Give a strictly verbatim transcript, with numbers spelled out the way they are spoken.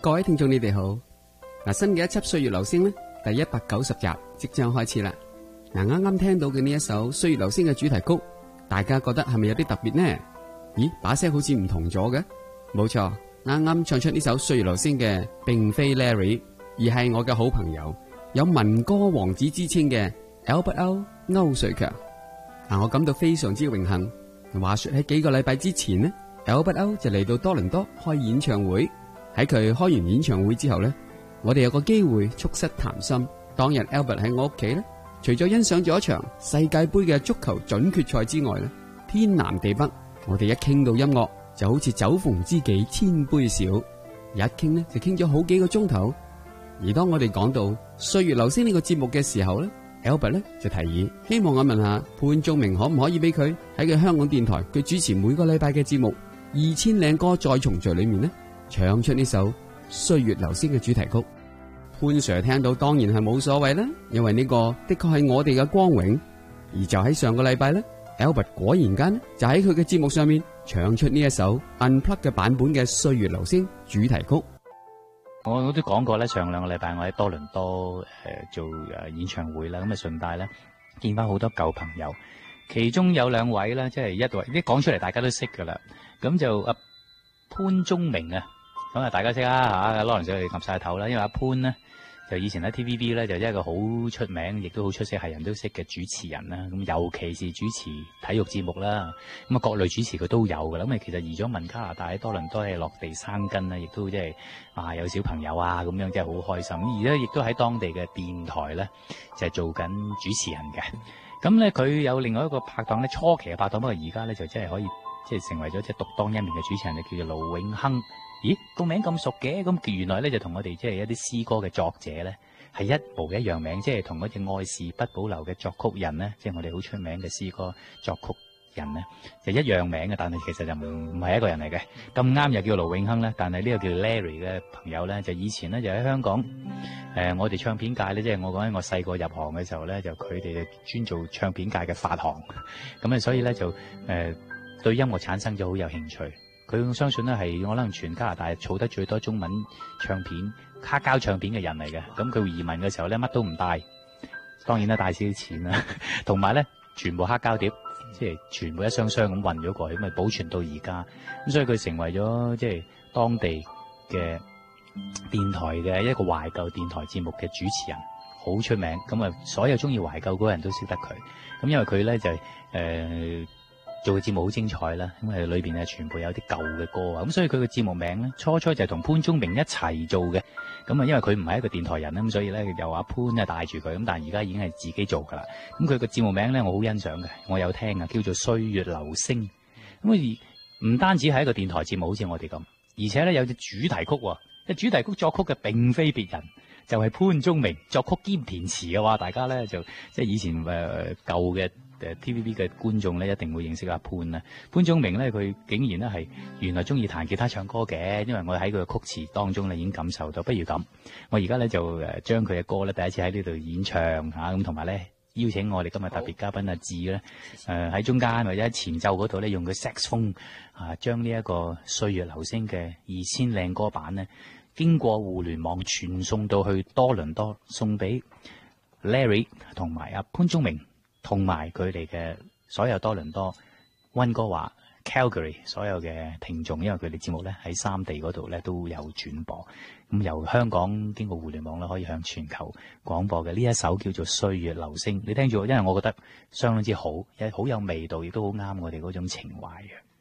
各位聽眾你哋好，嗱，新嘅一輯《歲月留聲》咧，第一百九十集即將開始啦。嗱，啱啱聽到嘅呢一首《歲月留聲》嘅主題曲，大家覺得係咪有啲特別呢？咦，把聲好似唔同咗嘅？冇錯，啱啱唱出呢首《歲月留聲》嘅，並非 Larry， 而係我嘅好朋友，有民歌王子之稱嘅 Albert O 歐瑞強。嗱，我感到非常之榮幸。話說喺幾個禮拜之前呢，Albert O 就嚟到多倫多開演唱會。喺佢開完演唱會之後呢，我哋有個機會促膝談心。當日 Albert 喺我屋企呢，除咗欣賞咗一場世界杯嘅足球準決賽之外呢，天南地北，我哋一傾到音樂就好似酒逢知己千杯少，一傾呢就傾咗好幾個鐘頭。而當我哋講到歲月留聲呢個節目嘅時候呢，Albert 呢就提議，希望我問下潘宗明可唔可以俾佢喺佢香港電台佢主持每個禮拜嘅節目二千零歌再重聚裏面呢，唱出呢首歲月留聲嘅主題曲。潘 Sir 聽到當然係冇所謂啦，因為呢個的確係我哋嘅光榮。而就喺上個禮拜呢， Albert 果然間就喺佢嘅節目上面唱出呢一首 Unplugged 嘅版本嘅歲月留聲主題曲。 我我都講過咧，上兩個禮拜我喺多倫多誒、呃、做誒演唱會啦，咁啊順帶咧見翻好多舊朋友，其中有兩位咧，即係一位一講出嚟大家都識噶啦，咁就阿潘宗明啊，咁啊大家識啦吓，攞人上去岌晒頭啦，因為阿潘咧就以前喺 T V B 咧就一個好出名，亦都好出色，係人都識嘅主持人啦。咁尤其是主持體育節目啦，咁啊各類主持佢都有噶啦。咁啊其實移咗民加拿大喺多倫多係落地生根啦，亦都即係啊有小朋友啊咁樣，真係好開心。而家亦都喺當地嘅電台咧就係做緊主持人嘅。咁咧佢有另外一個拍檔咧，初期嘅拍檔，不過而家咧就真係可以即係成為咗即係獨當一面嘅主持人，就叫做盧永亨。咦，個名咁熟嘅，咁原來咧就同我哋即係一啲詩歌嘅作者咧係一模一樣名，即係同嗰隻愛是不保留嘅作曲人咧，即係我哋好出名嘅詩歌作曲人咧，就一樣名嘅，但係其實就唔唔係一個人嚟嘅。咁啱又叫盧永亨咧，但係呢個叫 Larry 嘅朋友咧，就以前咧就喺香港，誒、呃、我哋唱片界咧，即係我講緊我細個入行嘅時候咧，就佢哋專做唱片界嘅發行，咁啊所以咧就誒、呃、對音樂產生咗好有興趣。佢相信咧係可能全加拿大儲得最多中文唱片黑膠唱片嘅人嚟嘅。咁佢移民嘅時候咧乜都唔帶，當然啦帶少啲錢啦，同埋咧全部黑膠碟，即係全部一箱箱咁運咗過去，咁咪保存到而家。咁所以佢成為咗即係當地嘅電台嘅一個懷舊電台節目嘅主持人，好出名。咁啊所有中意懷舊嗰個人都識得佢。咁因為佢咧就係誒。呃做嘅節目好精彩啦，因為裏邊係全部有啲舊嘅歌啊，咁所以佢嘅節目名咧初初就係同潘宗明一齊做嘅，咁啊因為佢唔係一個電台人啦，咁所以咧由阿潘啊帶住佢，咁但係而家已經係自己做噶啦，咁佢個節目名咧我好欣賞嘅，我有聽啊，叫做歲月留聲，咁而唔單止係一個電台節目，好似我哋咁，而且咧有隻主題曲，即主題曲作曲嘅並非別人，就係、是、潘宗明作曲兼填詞嘅話，大家咧就即係以前誒、呃、舊嘅。誒 T V B 嘅觀眾咧一定會認識阿潘啊，潘宗明咧佢竟然咧係原來中意彈吉他唱歌嘅，因為我喺佢嘅曲詞當中咧已經感受到。不如咁，我而家咧就誒將佢嘅歌咧第一次喺呢度演唱嚇，咁同埋咧邀請我哋今日特別嘉賓阿志咧誒喺中間或者喺前奏嗰度咧用佢 saxophone 啊將呢一個歲月留聲嘅二千靚歌版咧經過互聯網傳送到去多倫多，送俾 Larry 同埋阿潘宗明。同埋佢哋嘅所有多倫多、溫哥華、Calgary 所有嘅聽眾，因為佢哋節目咧喺三地嗰度咧都有轉播，咁由香港經過互聯網咧可以向全球廣播嘅呢一首叫做《歲月留聲》，你聽住，因為我覺得相當之好，好有味道，亦都好啱我哋嗰種情懷嘅。